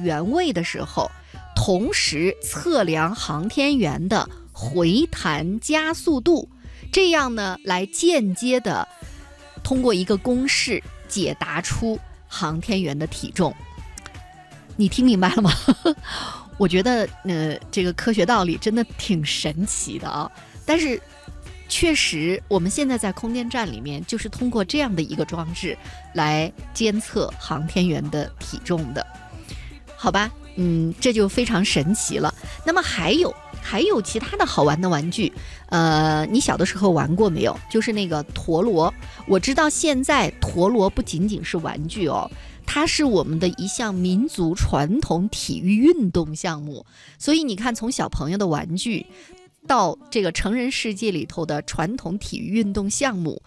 原位的时候，同时测量航天员的回弹加速度，这样呢来间接的通过一个公式解答出航天员的体重。你听明白了吗？我觉得这个科学道理真的挺神奇的啊。但是确实我们现在在空间站里面就是通过这样的一个装置来监测航天员的体重的，好吧？这就非常神奇了。那么还有其他的好玩的玩具，你小的时候玩过没有？就是那个陀螺。我知道现在陀螺不仅仅是玩具哦，它是我们的一项民族传统体育运动项目。所以你看，从小朋友的玩具到这个成人世界里头的传统体育运动项目，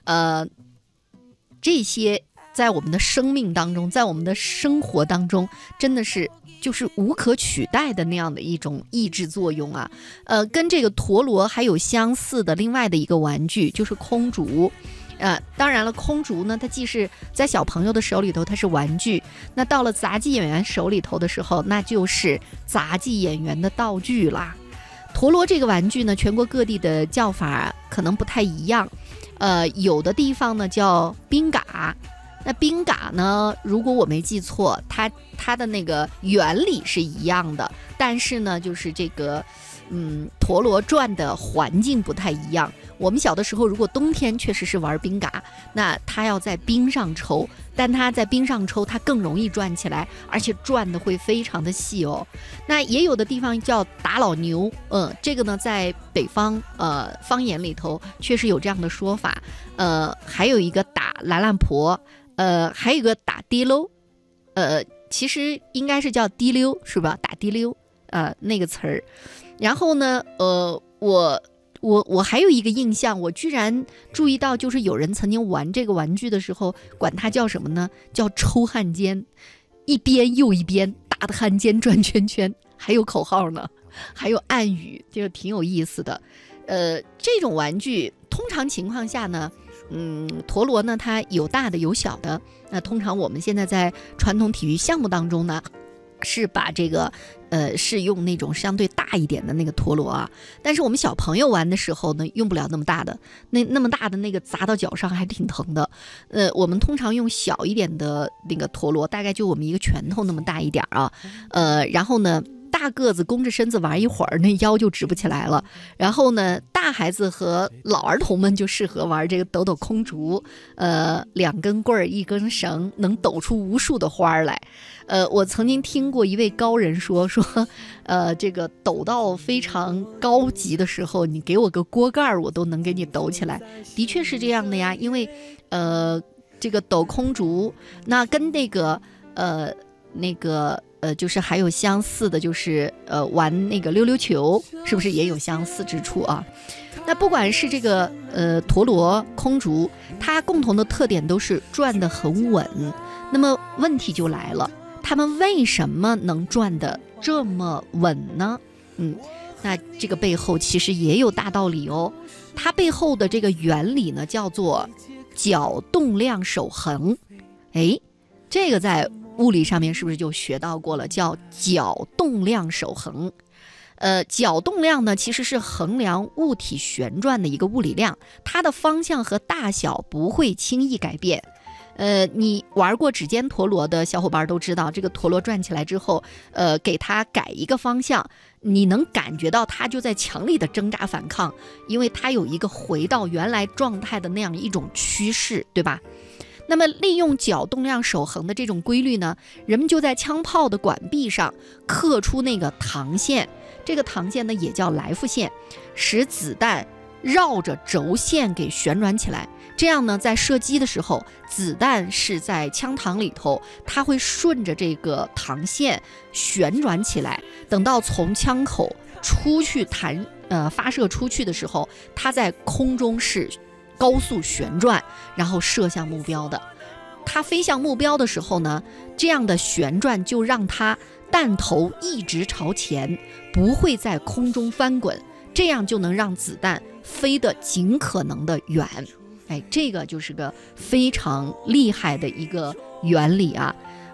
这些在我们的生命当中，在我们的生活当中，真的是就是无可取代的那样的一种抑制作用啊。跟这个陀螺还有相似的另外的一个玩具就是空竹。当然了，空竹呢，它既是在小朋友的手里头它是玩具，那到了杂技演员手里头的时候，那就是杂技演员的道具啦。陀螺这个玩具呢，全国各地的叫法可能不太一样，有的地方呢叫冰嘎。那冰嘎呢，如果我没记错，它的那个原理是一样的，但是呢，就是这个陀螺转的环境不太一样。我们小的时候如果冬天确实是玩冰嘎，那它要在冰上抽，但它在冰上抽它更容易转起来，而且转的会非常的细哦。那也有的地方叫打老牛，这个呢在北方方言里头确实有这样的说法。还有一个打兰兰婆，还有一个打滴溜，其实应该是叫滴溜是吧？打滴溜那个词儿。然后呢我还有一个印象，我居然注意到，就是有人曾经玩这个玩具的时候，管它叫什么呢？叫抽汉奸，一边又一边打的汉奸转圈圈，还有口号呢，还有暗语，就挺有意思的。这种玩具通常情况下呢，陀螺呢它有大的有小的。那通常我们现在在传统体育项目当中呢，是把这个是用那种相对大一点的那个陀螺啊，但是我们小朋友玩的时候呢，用不了那么大的，那么大的那个砸到脚上还挺疼的。我们通常用小一点的那个陀螺，大概就我们一个拳头那么大一点啊，然后呢大个子弓着身子玩一会儿，那腰就直不起来了。然后呢，大孩子和老儿童们就适合玩这个抖抖空竹，两根棍儿一根绳，能抖出无数的花来。我曾经听过一位高人说，这个抖到非常高级的时候，你给我个锅盖我都能给你抖起来。的确是这样的呀，因为这个抖空竹，那跟那个就是还有相似的，就是玩那个溜溜球，是不是也有相似之处啊？那不管是这个陀螺、空竹，它共同的特点都是转得很稳。那么问题就来了，它们为什么能转得这么稳呢？那这个背后其实也有大道理哦。它背后的这个原理呢，叫做角动量守恒。这个在物理上面是不是就学到过了？叫角动量守恒。角动量呢，其实是衡量物体旋转的一个物理量，它的方向和大小不会轻易改变。你玩过指尖陀螺的小伙伴都知道，这个陀螺转起来之后，给它改一个方向，你能感觉到它就在强力的挣扎反抗，因为它有一个回到原来状态的那样一种趋势，对吧？那么利用角动量守恒的这种规律呢，人们就在枪炮的管壁上刻出那个膛线，这个膛线呢也叫来复线，使子弹绕着轴线给旋转起来。这样呢，在射击的时候，子弹是在枪膛里头，它会顺着这个膛线旋转起来，等到从枪口出去发射出去的时候，它在空中是高速旋转，然后射向目标的。它飞向目标的时候呢，这样的旋转就让它弹头一直朝前，不会在空中翻滚，这样就能让子弹飞得尽可能的远。这个就是个非常厉害的一个原理啊。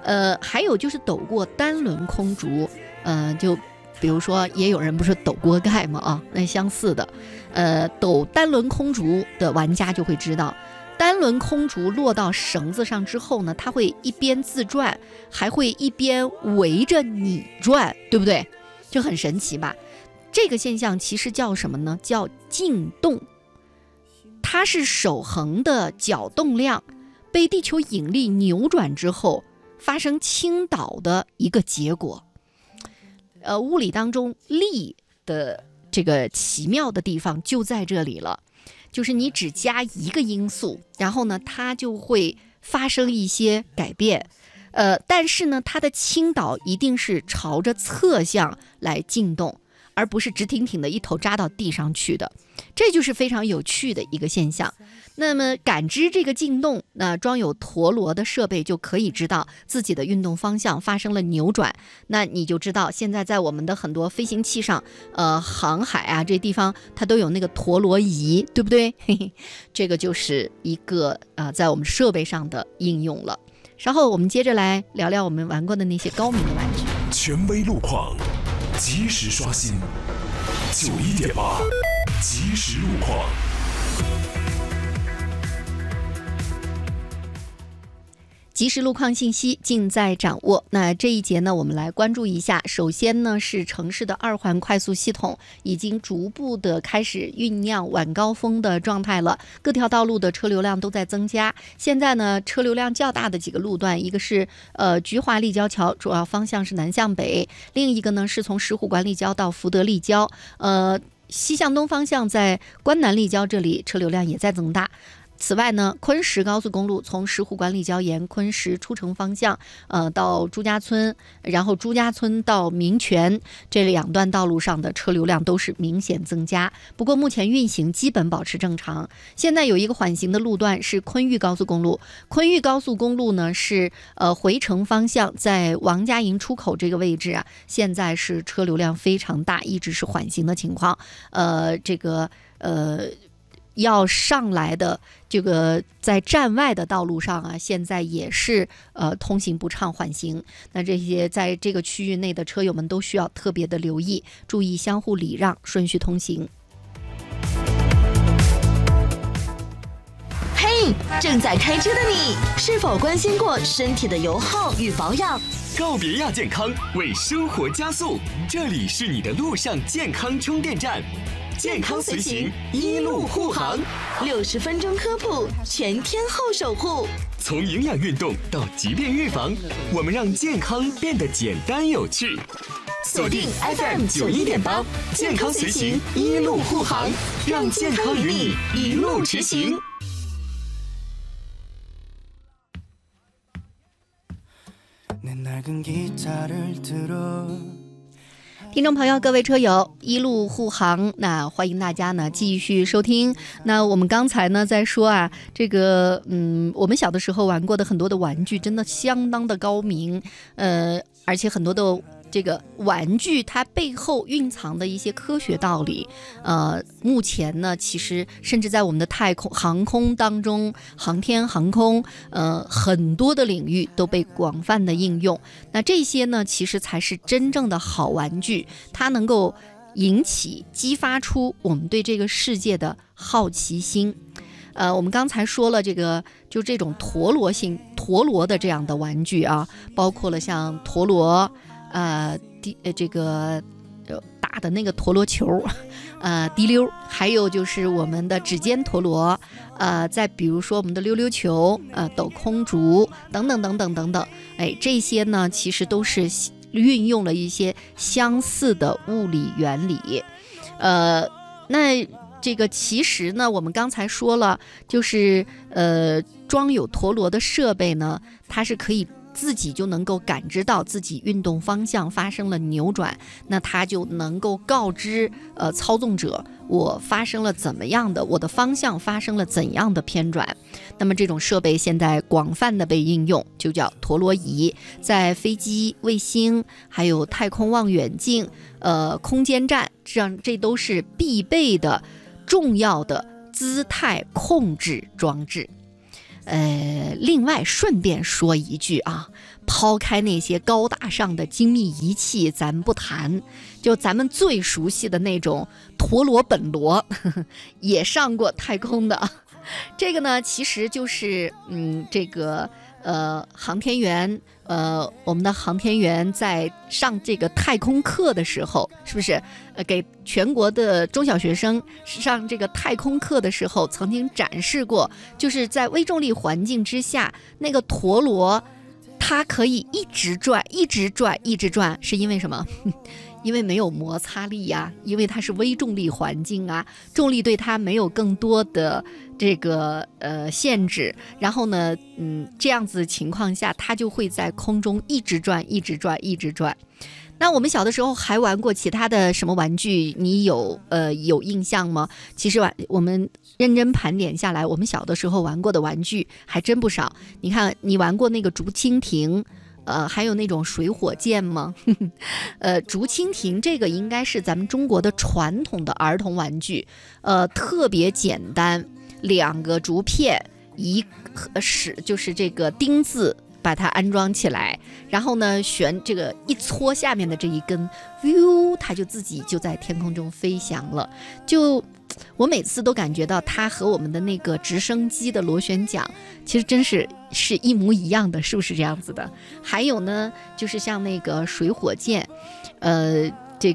还有就是抖过单轮空竹，就比如说也有人不是抖锅盖吗？啊，那相似的，抖单轮空竹的玩家就会知道，单轮空竹落到绳子上之后呢，它会一边自转，还会一边围着你转，对不对？就很神奇吧？这个现象其实叫什么呢？叫径动。它是守恒的角动量被地球引力扭转之后发生倾倒的一个结果。物理当中力的这个奇妙的地方就在这里了，就是你只加一个因素，然后呢，它就会发生一些改变。但是呢，它的倾倒一定是朝着侧向来进动，而不是直挺挺的一头扎到地上去的，这就是非常有趣的一个现象。那么感知这个进动，那装有陀螺的设备就可以知道自己的运动方向发生了扭转。那你就知道现在在我们的很多飞行器上，航海啊这地方它都有那个陀螺仪，对不对？这个就是一个在我们设备上的应用了。稍后我们接着来聊聊我们玩过的那些高明的玩具。 权威路况，及时刷新91.8，即时路况。 即时路况信息尽在掌握。那这一节呢，我们来关注一下。首先呢，是城市的2环快速系统已经逐步的开始酝酿晚高峰的状态了，各条道路的车流量都在增加。现在呢，车流量较大的几个路段，一个是菊华立交桥，主要方向是南向北；另一个呢是从石虎关立交到福德立交，西向东方向在关南立交这里车流量也在增大。此外呢，昆石高速公路从石虎关立交沿昆石出城方向，到朱家村，然后朱家村到民权这两段道路上的车流量都是明显增加。不过目前运行基本保持正常。现在有一个缓行的路段是昆玉高速公路，昆玉高速公路呢是回程方向在王家营出口这个位置啊，现在是车流量非常大，一直是缓行的情况。要上来的这个在站外的道路上啊，现在也是通行不畅缓行。那这些在这个区域内的车友们都需要特别的留意，注意相互礼让，顺序通行。 嘿，正在开车的你，是否关心过身体的油耗与保养？ 告别亚健康，为生活加速，这里是你的路上健康充电站。健康随行，一路护航 ，60分钟科普，全天候守护。 从营养运动到疾病预防，我们让健康变得简单有趣。 锁定 FM 91.8，健康随行，一路护航，让健康与你一路驰行。 听众朋友，各位车友，一路护航，那欢迎大家呢继续收听。那我们刚才呢在说啊，这个我们小的时候玩过的很多的玩具，真的相当的高明，而且很多的这个玩具它背后蕴藏的一些科学道理，目前呢其实甚至在我们的航空当中，航天航空很多的领域都被广泛的应用。那这些呢其实才是真正的好玩具，它能够激发出我们对这个世界的好奇心。我们刚才说了这个，就这种陀螺的这样的玩具啊，包括了像陀螺，这个打的那个陀螺球，滴溜，还有就是我们的指尖陀螺，再比如说我们的溜溜球，抖空竹等等等等等等，这些呢其实都是运用了一些相似的物理原理。那这个其实呢，我们刚才说了，就是装有陀螺的设备呢，它是可以自己就能够感知到自己运动方向发生了扭转，那它就能够告知操纵者我发生了怎么样的，我的方向发生了怎样的偏转。那么这种设备现在广泛的被应用，就叫陀螺仪，在飞机、卫星还有太空望远镜、空间站，这都是必备的重要的姿态控制装置。另外顺便说一句啊， 抛开那些高大上的精密仪器咱不谈，就咱们最熟悉的那种陀螺本螺也上过太空的。这个呢其实就是这个航天员我们的航天员在上这个太空课的时候，是不是给全国的中小学生上这个太空课的时候曾经展示过，就是在微重力环境之下，那个陀螺它可以一直转一直转一直转，是因为什么？因为没有摩擦力呀，因为它是微重力环境啊，重力对它没有更多的这个限制，然后呢这样子情况下它就会在空中一直转一直转一直转。那我们小的时候还玩过其他的什么玩具，你有印象吗？其实我们认真盘点下来，我们小的时候玩过的玩具还真不少。你看，你玩过那个竹蜻蜓，还有那种水火箭吗？竹蜻蜓这个应该是咱们中国的传统的儿童玩具，特别简单，2个竹片，就是这个钉子把它安装起来，然后呢旋这个一搓下面的这一根，它就自己就在天空中飞翔了。就我每次都感觉到它和我们的那个直升机的螺旋桨其实真是一模一样的，是不是这样子的？还有呢就是像那个水火箭，这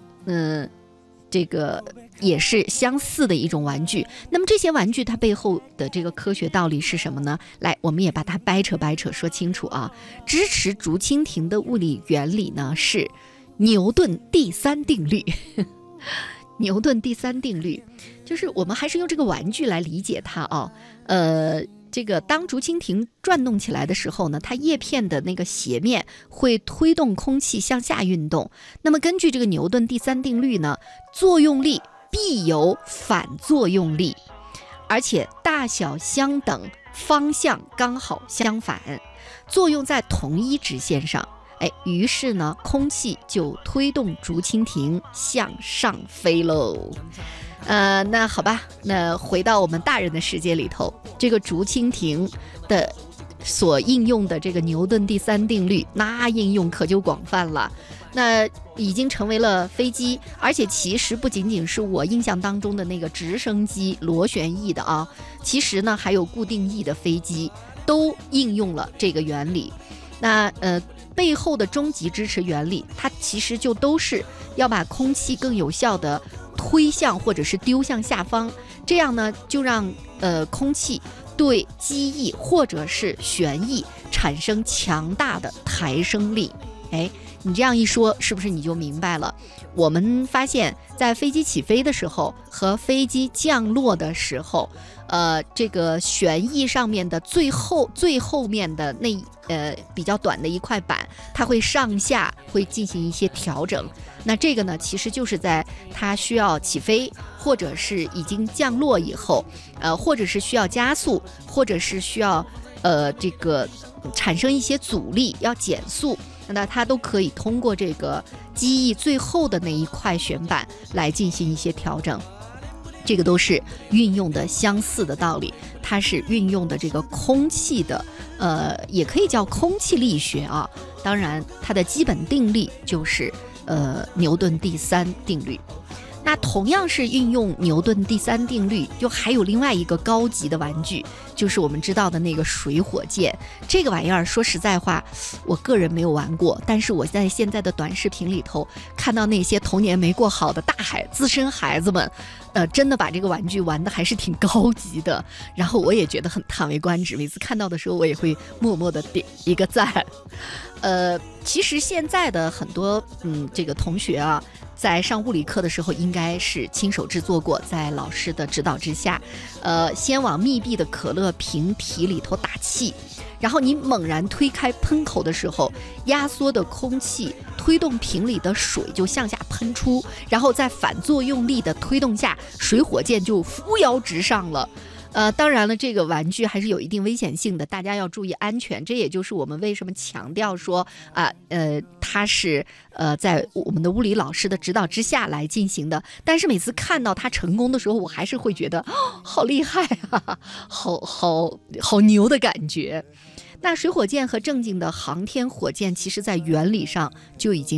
个也是相似的一种玩具。那么这些玩具它背后的这个科学道理是什么呢？来，我们也把它掰扯说清楚啊。支持竹蜻蜓的物理原理呢是牛顿第3定律。牛顿第3定律就是我们还是用这个玩具来理解它啊。这个当竹蜻蜓转动起来的时候呢，它叶片的那个斜面会推动空气向下运动。那么根据这个牛顿第3定律呢，作用力必有反作用力，而且大小相等，方向刚好相反，作用在同一直线上。于是呢，空气就推动竹蜻蜓向上飞喽。那好吧，那回到我们大人的世界里头，这个竹蜻蜓的所应用的这个牛顿第3定律，那应用可就广泛了。那已经成为了飞机，而且其实不仅仅是我印象当中的那个直升机螺旋翼的啊，其实呢还有固定翼的飞机都应用了这个原理。那背后的终极支持原理，它其实就都是要把空气更有效的推向或者是丢向下方，这样呢就让空气对机翼或者是旋翼产生强大的抬升力。你这样一说，是不是你就明白了？我们发现在飞机起飞的时候和飞机降落的时候，这个旋翼上面的最后面的那比较短的一块板，它会上下会进行一些调整。那这个呢，其实就是在它需要起飞，或者是已经降落以后，或者是需要加速，或者是需要这个产生一些阻力要减速，那它都可以通过这个机翼最后的那一块旋板来进行一些调整。这个都是运用的相似的道理，它是运用的这个空气的也可以叫空气力学啊。当然它的基本定律就是牛顿第3定律。那同样是运用牛顿第3定律，就还有另外一个高级的玩具，就是我们知道的那个水火箭。这个玩意儿说实在话，我个人没有玩过，但是我在现在的短视频里头看到那些童年没过好的资深孩子们，真的把这个玩具玩的还是挺高级的，然后我也觉得很叹为观止，每次看到的时候我也会默默的点一个赞。其实现在的很多这个同学啊，在上物理课的时候应该是亲手制作过，在老师的指导之下，先往密闭的可乐瓶体里头打气，然后你猛然推开喷口的时候，压缩的空气推动瓶里的水就向下喷出，然后在反作用力的推动下，水火箭就扶摇直上了。当然了，这个玩具还是有一定危险性的，大家要注意安全。这也就是我们为什么强调说它是在我们的物理老师的指导之下来进行的。但是每次看到它成功的时候，我还是会觉得好厉害啊，好牛的感觉。 那水火箭和正经的航天火箭，其实在原理上就已经